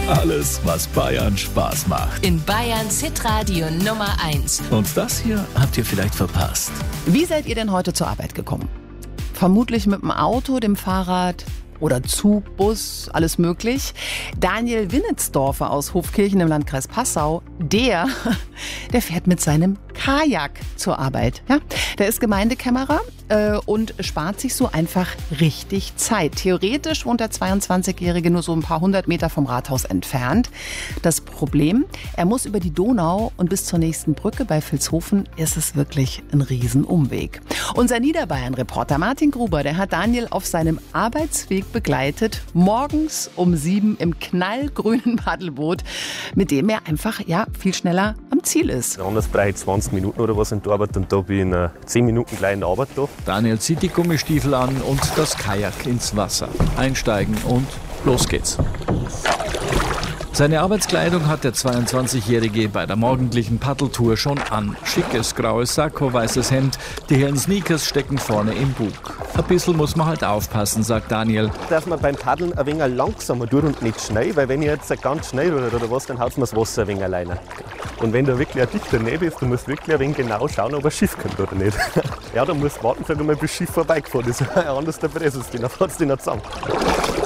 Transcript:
Alles, was Bayern Spaß macht. In Bayerns Hitradio Nummer 1. Und das hier habt ihr vielleicht verpasst. Wie seid ihr denn heute zur Arbeit gekommen? Vermutlich mit dem Auto, dem Fahrrad oder Zug, Bus, alles möglich. Daniel Winnetsdorfer aus Hofkirchen im Landkreis Passau, der fährt mit seinem Kajak zur Arbeit. Ja? Der ist Gemeindekämmerer und spart sich so einfach richtig Zeit. Theoretisch wohnt der 22-Jährige nur so ein paar 100 Meter vom Rathaus entfernt. Das Problem, er muss über die Donau und bis zur nächsten Brücke bei Vilshofen ist es wirklich ein Riesenumweg. Unser Niederbayern-Reporter Martin Gruber, der hat Daniel auf seinem Arbeitsweg begleitet, morgens um 7 im knallgrünen Paddelboot, mit dem er einfach viel schneller am Ziel ist. Anders brauche ich 20 Minuten oder was in der Arbeit und da bin ich in 10 Minuten gleich in der Arbeit da. Daniel zieht die Gummistiefel an und das Kajak ins Wasser. Einsteigen und los geht's. Seine Arbeitskleidung hat der 22-Jährige bei der morgendlichen Paddeltour schon an. Schickes graues Sakko, weißes Hemd, die hellen Sneakers stecken vorne im Bug. Ein bisschen muss man halt aufpassen, sagt Daniel. Dass man beim Paddeln ein wenig langsamer tut und nicht schnell, weil wenn ich jetzt ganz schnell oder was, dann haut mir das Wasser ein wenig alleine. Und wenn da wirklich ein dichter Nebel ist, dann musst du wirklich ein wenig genau schauen, ob ein Schiff kommt oder nicht. Ja, dann musst du warten, bis das Schiff vorbeigefahren ist. Anders der Presse, dann fährt es dich nicht zusammen.